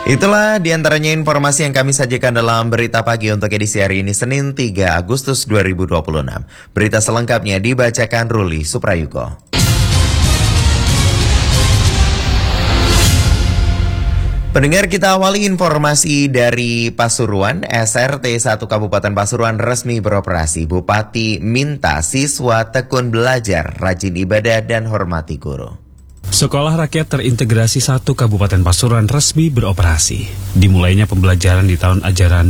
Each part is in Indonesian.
Itulah diantaranya informasi yang kami sajikan dalam Berita Pagi untuk edisi hari ini Senin 3 Agustus 2026. Berita selengkapnya dibacakan Ruli Suprayuko. Pendengar, kita awali informasi dari Pasuruan. SRT 1 Kabupaten Pasuruan resmi beroperasi. Bupati minta siswa tekun belajar, rajin ibadah dan hormati guru. Sekolah Rakyat Terintegrasi 1 Kabupaten Pasuruan resmi beroperasi. Dimulainya pembelajaran di tahun ajaran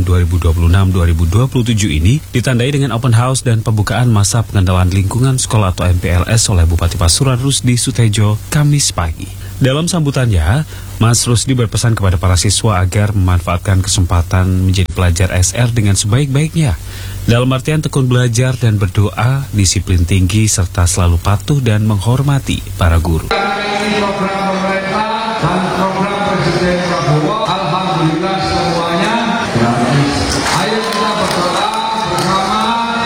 2026-2027 ini ditandai dengan open house dan pembukaan masa pengenalan lingkungan sekolah atau MPLS oleh Bupati Pasuruan Rusdi Sutejo Kamis pagi. Dalam sambutannya, Mas Rusdi berpesan kepada para siswa agar memanfaatkan kesempatan menjadi pelajar SR dengan sebaik-baiknya. Dalam artian tekun belajar dan berdoa, disiplin tinggi, serta selalu patuh dan menghormati para guru. Ini program pemerintah dan program Presiden Prabowo, alhamdulillah semuanya gratis. Ayo kita berdoa bersama,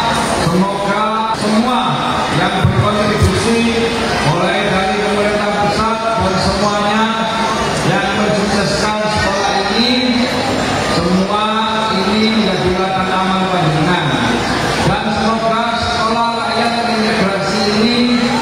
semoga semua yang berkontribusi mulai dari pemerintah pusat dan semuanya yang mensukseskan sekolah ini, semua ini menjadi ladang amal panjenengan. Dan semoga sekolah rakyat terintegrasi ini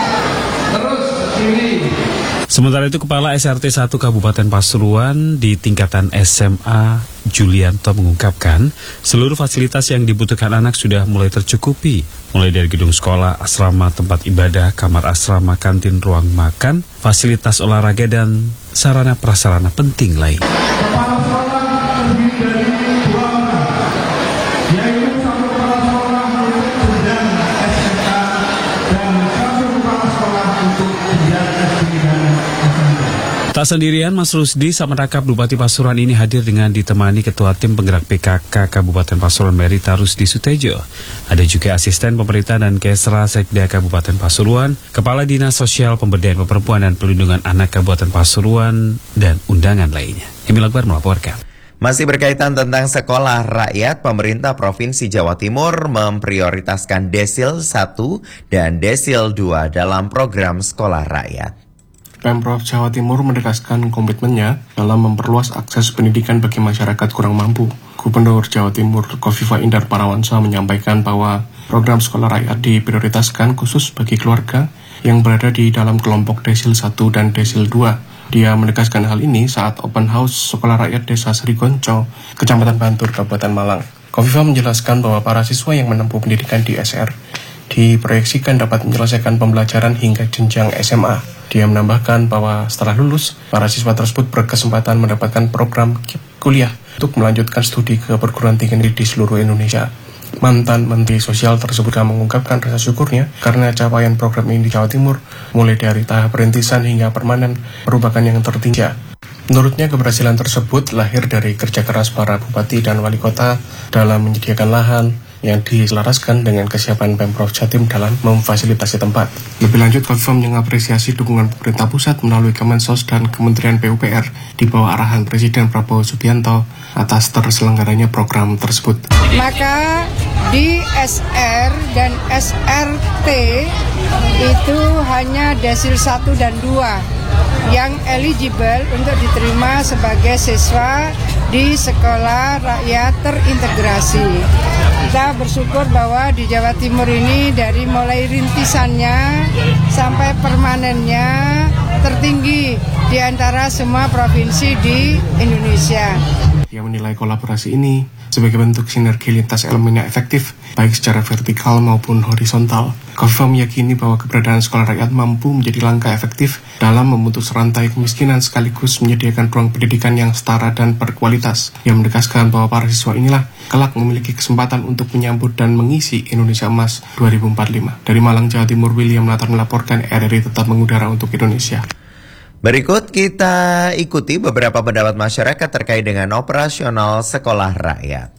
terus berdiri. Sementara itu, Kepala SRT 1 Kabupaten Pasuruan di tingkatan SMA Julianto mengungkapkan seluruh fasilitas yang dibutuhkan anak sudah mulai tercukupi, mulai dari gedung sekolah, asrama, tempat ibadah, kamar asrama, kantin, ruang makan, fasilitas olahraga, dan sarana prasarana penting lain. Kepala sekolah terdiri dari 2 orang, yaitu 1 kepala sekolah untuk jenjang SMK dan 1 kepala sekolah untuk jenjang SD dan SMP. Tak sendirian, Mas Rusdi saat menangkap Bupati Pasuruan ini hadir dengan ditemani Ketua Tim Penggerak PKK Kabupaten Pasuruan Merita Rusdi Sutejo. Ada juga asisten pemerintah dan Kesra Sekda Kabupaten Pasuruan, Kepala Dinas Sosial Pemberdayaan Perempuan dan Perlindungan Anak Kabupaten Pasuruan, dan undangan lainnya. Emil Akbar melaporkan. Masih berkaitan tentang sekolah rakyat, pemerintah Provinsi Jawa Timur memprioritaskan Desil 1 dan Desil 2 dalam program sekolah rakyat. Pemprov Jawa Timur menegaskan komitmennya dalam memperluas akses pendidikan bagi masyarakat kurang mampu. Gubernur Jawa Timur Kofifa Indar Parawansa menyampaikan bahwa program sekolah rakyat diprioritaskan khusus bagi keluarga yang berada di dalam kelompok Desil 1 dan Desil 2. Dia menegaskan hal ini saat open house Sekolah Rakyat Desa Serigonco, Kecamatan Bantur, Kabupaten Malang. Kofifa menjelaskan bahwa para siswa yang menempuh pendidikan di SR diproyeksikan dapat menyelesaikan pembelajaran hingga jenjang SMA. Dia menambahkan bahwa setelah lulus, para siswa tersebut berkesempatan mendapatkan program kuliah untuk melanjutkan studi ke perguruan tinggi di seluruh Indonesia. Mantan Menteri Sosial tersebut mengungkapkan rasa syukurnya karena capaian program ini di Jawa Timur, mulai dari tahap perintisan hingga permanen, merupakan yang tertinggi. Menurutnya, keberhasilan tersebut lahir dari kerja keras para bupati dan wali kota dalam menyediakan lahan yang diselaraskan dengan kesiapan Pemprov Jatim dalam memfasilitasi tempat. Lebih lanjut, Kofifa mengapresiasi dukungan pemerintah pusat melalui Kemensos dan Kementerian PUPR di bawah arahan Presiden Prabowo Subianto atas terselenggaranya program tersebut. Maka di SR dan SRT itu hanya Desil 1 dan 2 yang eligible untuk diterima sebagai siswa di Sekolah Rakyat Terintegrasi. Kita bersyukur bahwa di Jawa Timur ini dari mulai rintisannya sampai permanennya tertinggi di antara semua provinsi di Indonesia. Dia menilai kolaborasi ini sebagai bentuk sinergi lintas elemen yang efektif, baik secara vertikal maupun horizontal. Kofifa meyakini bahwa keberadaan sekolah rakyat mampu menjadi langkah efektif dalam memutus rantai kemiskinan sekaligus menyediakan ruang pendidikan yang setara dan berkualitas. Ia menegaskan bahwa para siswa inilah kelak memiliki kesempatan untuk menyambut dan mengisi Indonesia Emas 2045. Dari Malang, Jawa Timur, William Latar melaporkan, RRI tetap mengudara untuk Indonesia. Berikut kita ikuti beberapa pendapat masyarakat terkait dengan operasional sekolah rakyat.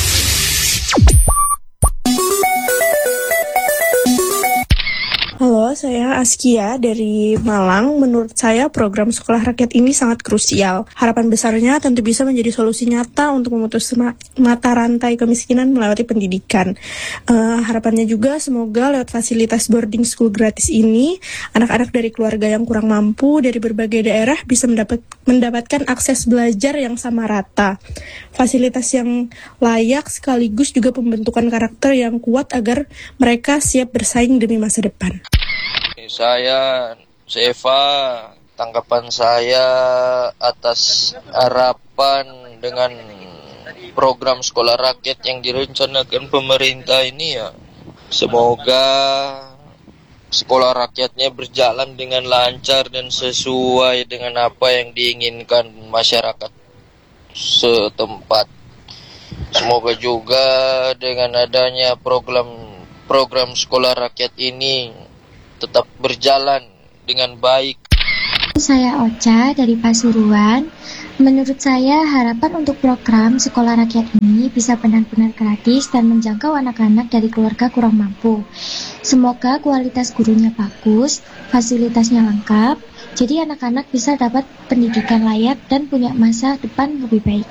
Halo, Halo, saya Askia dari Malang. Menurut saya program sekolah rakyat ini sangat krusial. Harapan besarnya tentu bisa menjadi solusi nyata untuk memutus mata rantai kemiskinan melewati pendidikan. Harapannya juga semoga lewat fasilitas boarding school gratis ini, anak-anak dari keluarga yang kurang mampu dari berbagai daerah bisa mendapatkan akses belajar yang sama rata. Fasilitas yang layak sekaligus juga pembentukan karakter yang kuat agar mereka siap bersaing demi masa depan. Saya Seva, tanggapan saya atas harapan dengan program sekolah rakyat yang direncanakan pemerintah ini ya, semoga sekolah rakyatnya berjalan dengan lancar dan sesuai dengan apa yang diinginkan masyarakat setempat. Semoga juga dengan adanya program sekolah rakyat ini tetap berjalan dengan baik. Saya Ocha dari Pasuruan. Menurut saya harapan untuk program sekolah rakyat ini bisa benar-benar gratis dan menjangkau anak-anak dari keluarga kurang mampu. Semoga kualitas gurunya bagus, fasilitasnya lengkap, jadi anak-anak bisa dapat pendidikan layak dan punya masa depan lebih baik.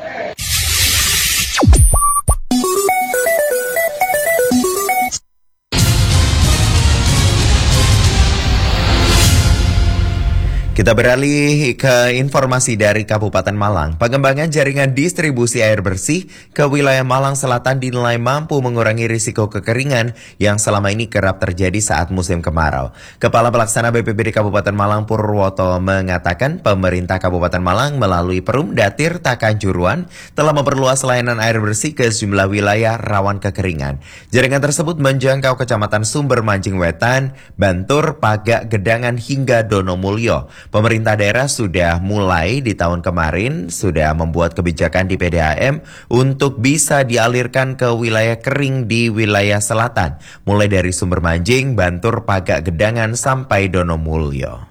Kita beralih ke informasi dari Kabupaten Malang. Pengembangan jaringan distribusi air bersih ke wilayah Malang Selatan dinilai mampu mengurangi risiko kekeringan yang selama ini kerap terjadi saat musim kemarau. Kepala Pelaksana BPBD Kabupaten Malang Purwoto mengatakan pemerintah Kabupaten Malang melalui Perumda Tirta Kanjuruan telah memperluas layanan air bersih ke sejumlah wilayah rawan kekeringan. Jaringan tersebut menjangkau Kecamatan Sumber Mancing Wetan, Bantur, Pagak, Gedangan hingga Donomulyo. Pemerintah daerah sudah mulai di tahun kemarin sudah membuat kebijakan di PDAM untuk bisa dialirkan ke wilayah kering di wilayah selatan, mulai dari Sumber Mancing, Bantur, Pagak, Gedangan sampai Donomulyo.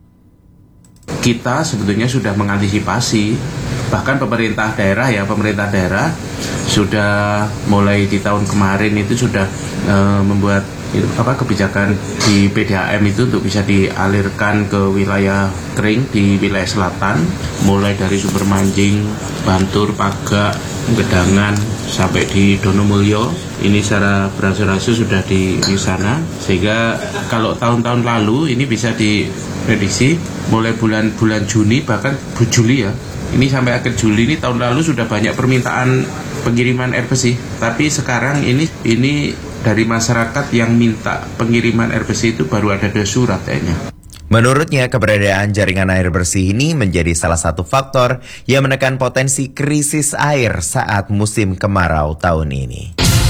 Kita sebetulnya sudah mengantisipasi, bahkan pemerintah daerah sudah mulai di tahun kemarin itu sudah membuat kebijakan di PDAM itu untuk bisa dialirkan ke wilayah kering di wilayah selatan, mulai dari Sumber Mancing, Bantur, Pagak, Gedangan sampai di Donomulyo. Ini secara beransur-ansur sudah di sana, sehingga kalau tahun-tahun lalu ini bisa diprediksi mulai bulan Juni bahkan Juli ya. Ini sampai akhir Juli ini tahun lalu sudah banyak permintaan pengiriman air bersih, tapi sekarang ini dari masyarakat yang minta pengiriman air bersih itu baru ada 2 surat kayaknya. Menurutnya, keberadaan jaringan air bersih ini menjadi salah satu faktor yang menekan potensi krisis air saat musim kemarau tahun ini.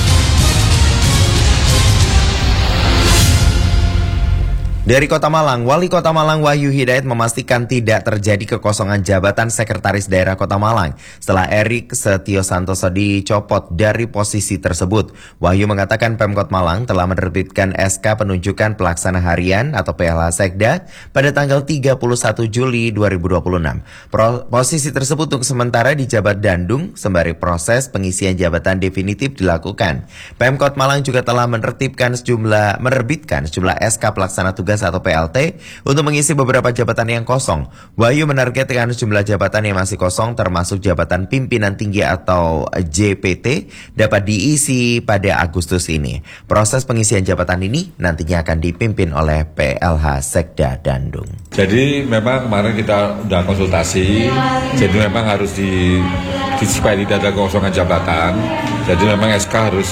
Dari Kota Malang, Wali Kota Malang Wahyu Hidayat memastikan tidak terjadi kekosongan jabatan Sekretaris Daerah Kota Malang setelah Erik Setio Santoso dicopot dari posisi tersebut. Wahyu mengatakan Pemkot Malang telah menerbitkan SK penunjukan pelaksana harian atau PLH Sekda pada tanggal 31 Juli 2026. Posisi tersebut untuk sementara dijabat Dandung sembari proses pengisian jabatan definitif dilakukan. Pemkot Malang juga telah menerbitkan sejumlah SK pelaksana tugas atau PLT untuk mengisi beberapa jabatan yang kosong. Wahyu menargetkan sejumlah jabatan yang masih kosong termasuk jabatan pimpinan tinggi atau JPT dapat diisi pada Agustus ini. Proses pengisian jabatan ini nantinya akan dipimpin oleh PLH Sekda Dandung. Jadi memang kemarin kita udah konsultasi, jadi memang harus supaya tidak ada kekosongan jabatan. Jadi memang SK harus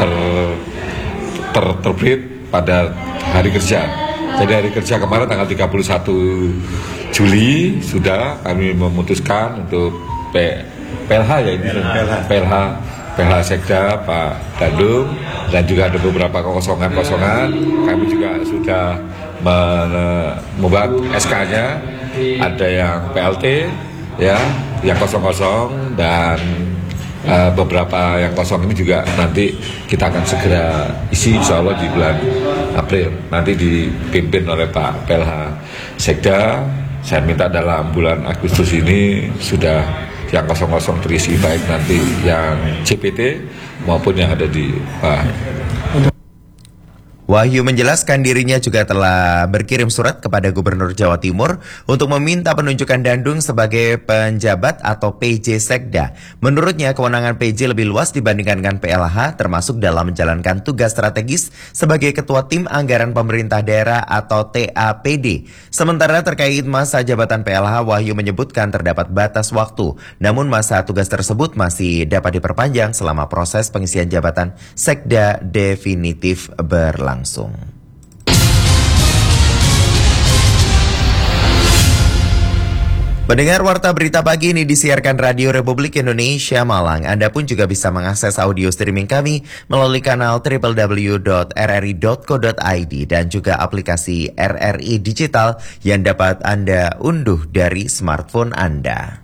terbit pada hari kerja. Jadi hari kerja kemarin tanggal 31 Juli sudah kami memutuskan untuk PLH ya ini PLH Sekda Pak Dandung, dan juga ada beberapa kekosongan. Kami juga sudah membuat SK-nya, ada yang PLT ya, yang kosong-kosong, dan beberapa yang kosong ini juga nanti kita akan segera isi insya Allah di bulan April. Nanti dipimpin oleh Pak PLH Sekda. Saya minta dalam bulan Agustus ini sudah yang kosong-kosong terisi, baik nanti yang CPT maupun yang ada di Pak. Wahyu menjelaskan dirinya juga telah berkirim surat kepada Gubernur Jawa Timur untuk meminta penunjukan Dandung sebagai penjabat atau PJ Sekda. Menurutnya, kewenangan PJ lebih luas dibandingkan PLH, termasuk dalam menjalankan tugas strategis sebagai Ketua Tim Anggaran Pemerintah Daerah atau TAPD. Sementara terkait masa jabatan PLH, Wahyu menyebutkan terdapat batas waktu, namun masa tugas tersebut masih dapat diperpanjang selama proses pengisian jabatan Sekda definitif berlangsung. Pendengar Warta Berita Pagi ini disiarkan Radio Republik Indonesia Malang. Anda pun juga bisa mengakses audio streaming kami melalui kanal www.rri.co.id dan juga aplikasi RRI Digital yang dapat Anda unduh dari smartphone Anda.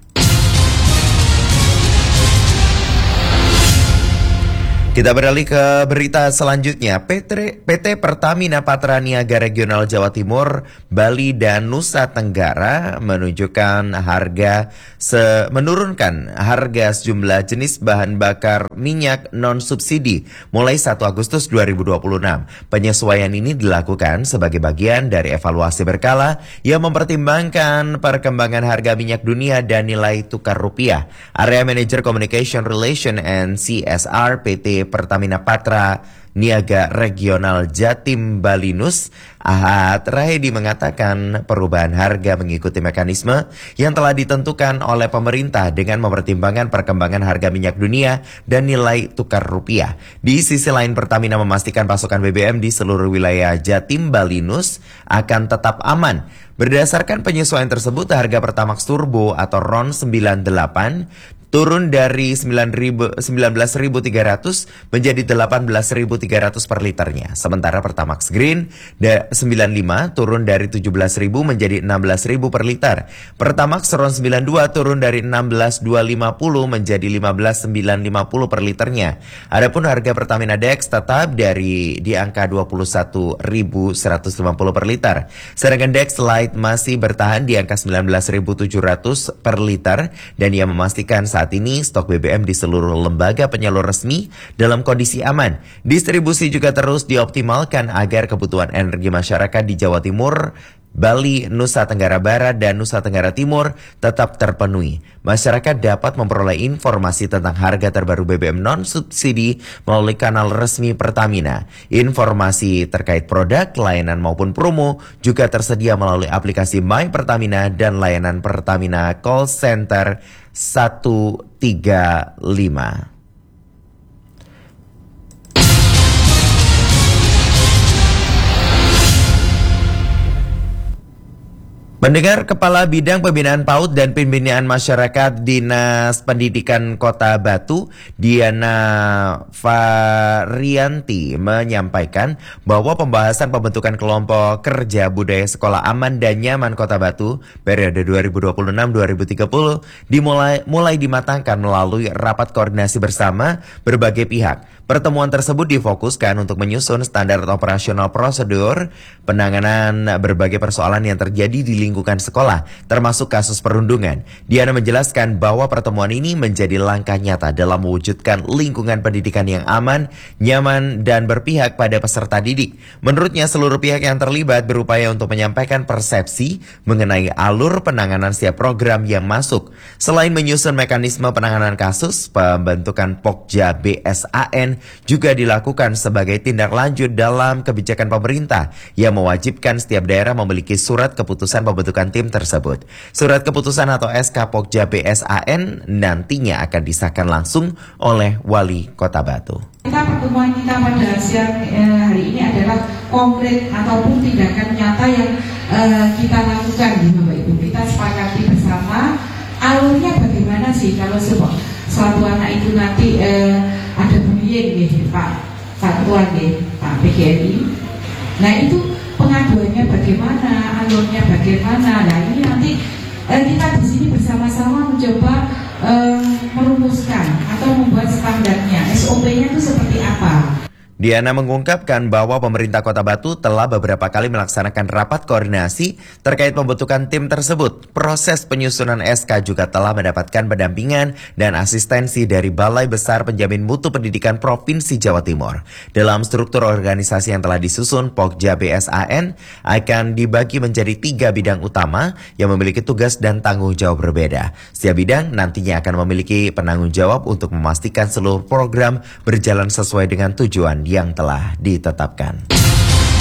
Kita beralih ke berita selanjutnya. PT Pertamina Patra Niaga Regional Jawa Timur, Bali dan Nusa Tenggara menunjukkan menurunkan harga sejumlah jenis bahan bakar minyak non-subsidi mulai 1 Agustus 2026. Penyesuaian ini dilakukan sebagai bagian dari evaluasi berkala yang mempertimbangkan perkembangan harga minyak dunia dan nilai tukar rupiah. Area Manager Communication Relation and CSR PT Pertamina Patra Niaga Regional Jatim Balinus, Ahad Rahedi mengatakan perubahan harga mengikuti mekanisme yang telah ditentukan oleh pemerintah dengan mempertimbangkan perkembangan harga minyak dunia dan nilai tukar rupiah. Di sisi lain, Pertamina memastikan pasokan BBM di seluruh wilayah Jatim Balinus akan tetap aman. Berdasarkan penyesuaian tersebut, harga Pertamax Turbo atau RON 98 turun dari 19.300 menjadi 18.300 per liternya. Sementara Pertamax Green 95 turun dari 17.000 menjadi 16.000 per liter. Pertamax Ron 92 turun dari 16.250 menjadi 15.950 per liternya. Adapun harga Pertamina Dex tetap di angka 21.150 per liter. Sedangkan Dex Light masih bertahan di angka 19.700 per liter dan ia memastikan saat ini stok BBM di seluruh lembaga penyalur resmi dalam kondisi aman. Distribusi juga terus dioptimalkan agar kebutuhan energi masyarakat di Jawa Timur, Bali, Nusa Tenggara Barat, dan Nusa Tenggara Timur tetap terpenuhi. Masyarakat dapat memperoleh informasi tentang harga terbaru BBM non-subsidi melalui kanal resmi Pertamina. Informasi terkait produk, layanan maupun promo juga tersedia melalui aplikasi My Pertamina dan layanan Pertamina Call Center 135. Mendengar Kepala Bidang Pembinaan PAUD dan Pembinaan Masyarakat Dinas Pendidikan Kota Batu, Diana Varianti, menyampaikan bahwa pembahasan pembentukan kelompok kerja budaya sekolah aman dan nyaman Kota Batu periode 2026-2030 mulai dimatangkan melalui rapat koordinasi bersama berbagai pihak. Pertemuan tersebut difokuskan untuk menyusun standar operasional prosedur penanganan berbagai persoalan yang terjadi di lingkungan sekolah, termasuk kasus perundungan. Diana menjelaskan bahwa pertemuan ini menjadi langkah nyata dalam mewujudkan lingkungan pendidikan yang aman, nyaman, dan berpihak pada peserta didik. Menurutnya, seluruh pihak yang terlibat berupaya untuk menyampaikan persepsi mengenai alur penanganan setiap program yang masuk. Selain menyusun mekanisme penanganan kasus, pembentukan Pokja BSAN juga dilakukan sebagai tindak lanjut dalam kebijakan pemerintah yang mewajibkan setiap daerah memiliki surat keputusan pembentukan tim tersebut. Surat keputusan atau SK Pokja BSAN nantinya akan disahkan langsung oleh Wali Kota Batu. Pertemuan kita pada siang hari ini adalah konkret ataupun tindakan nyata yang kita lakukan di Bapak Ibu. Kita sepakati bersama alurnya bagaimana sih kalau suatu anak itu nanti ada bullying nih Pak Tuan nih Pak PGRI. Nah itu pengaduannya bagaimana, alurnya bagaimana. Nah ini nanti kita di sini bersama-sama mencoba merumuskan atau membuat standarnya, SOP-nya itu seperti apa. Diana mengungkapkan bahwa pemerintah Kota Batu telah beberapa kali melaksanakan rapat koordinasi terkait pembentukan tim tersebut. Proses penyusunan SK juga telah mendapatkan pendampingan dan asistensi dari Balai Besar Penjamin Mutu Pendidikan Provinsi Jawa Timur. Dalam struktur organisasi yang telah disusun, Pokja BSAN akan dibagi menjadi 3 bidang utama yang memiliki tugas dan tanggung jawab berbeda. Setiap bidang nantinya akan memiliki penanggung jawab untuk memastikan seluruh program berjalan sesuai dengan tujuan yang telah ditetapkan.